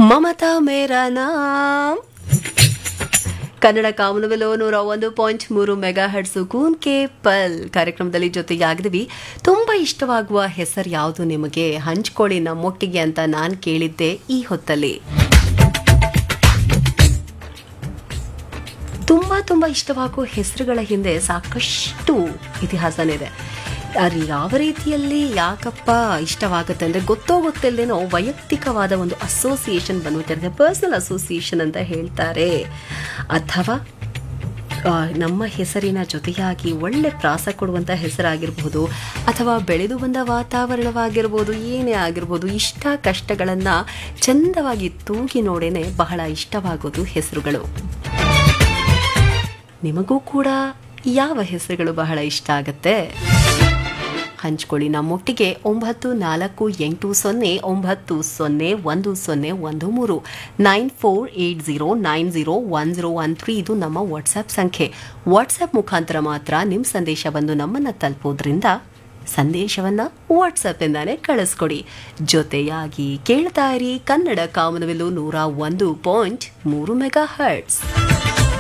ಮಮತಾ ಮೇರಾ ನಾಮ್ Kannada ಕಾಮನವೆಲ್ಲೋ 101.3 mega hertz ಕೂನ್ K ಪಲ್ ಕಾರ್ಯಕ್ರಮದಲ್ಲಿ ಜೊತೆಯಾಗಿದ್ವಿ. ತುಂಬಾ ಇಷ್ಟವಾಗುವ ಹೆಸರು ಯಾವುದು ನಿಮಗೆ, ಹಂಚ್ಕೊಳ್ಳಿ ನಮ್ಮೊಟ್ಟಿಗೆ ಅಂತ ನಾನು ಕೇಳಿದ್ದೆ ಈ ಹೊತ್ತಲ್ಲಿ. ತುಂಬಾ ಇಷ್ಟವಾಗುವ ಹೆಸರುಗಳ ಹಿಂದೆ ಸಾಕಷ್ಟು ಇತಿಹಾಸನಿದೆ. ಅದು ಯಾವ ರೀತಿಯಲ್ಲಿ ಯಾಕಪ್ಪ ಇಷ್ಟವಾಗುತ್ತೆ ಅಂದರೆ ಗೊತ್ತಿಲ್ಲದೇನೋ ವೈಯಕ್ತಿಕವಾದ ಒಂದು ಅಸೋಸಿಯೇಷನ್ ಬಂದ್ಬಿಟ್ಟಿರುತ್ತೆ, ಪರ್ಸನಲ್ ಅಸೋಸಿಯೇಷನ್ ಅಂತ ಹೇಳ್ತಾರೆ. ಅಥವಾ ನಮ್ಮ ಹೆಸರಿನ ಜೊತೆಯಾಗಿ ಒಳ್ಳೆ ಪ್ರಾಸ ಕೊಡುವಂಥ ಹೆಸರಾಗಿರ್ಬೋದು, ಅಥವಾ ಬೆಳೆದು ಬಂದ ವಾತಾವರಣವಾಗಿರ್ಬೋದು, ಏನೇ ಆಗಿರ್ಬೋದು, ಇಷ್ಟ ಕಷ್ಟಗಳನ್ನು ಚಂದವಾಗಿ ತೂಗಿ ನೋಡೇನೆ ಬಹಳ ಇಷ್ಟವಾಗೋದು ಹೆಸರುಗಳು. ನಿಮಗೂ ಕೂಡ ಯಾವ ಹೆಸರುಗಳು ಬಹಳ ಇಷ್ಟ ಆಗತ್ತೆ? ಹಂಚ್ಕೊಳ್ಳಿ ನಮ್ಮೊಟ್ಟಿಗೆ. 9480901013 9480901013 ಇದು ನಮ್ಮ ವಾಟ್ಸ್ಆ್ಯಪ್ ಸಂಖ್ಯೆ. ವಾಟ್ಸ್ಆ್ಯಪ್ ಮುಖಾಂತರ ಮಾತ್ರ ನಿಮ್ಮ ಸಂದೇಶ ಬಂದು ನಮ್ಮನ್ನು ತಲುಪೋದ್ರಿಂದ ಸಂದೇಶವನ್ನು ವಾಟ್ಸಪ್ಪಿಂದಾನೇ ಕಳಿಸ್ಕೊಡಿ. ಜೊತೆಯಾಗಿ ಕೇಳ್ತಾ ಇರಿ ಕನ್ನಡ ಕಾಮನವೆಲ್ಲೂ 101.3 ಮೆಗಾ ಹರ್ಟ್ಸ್.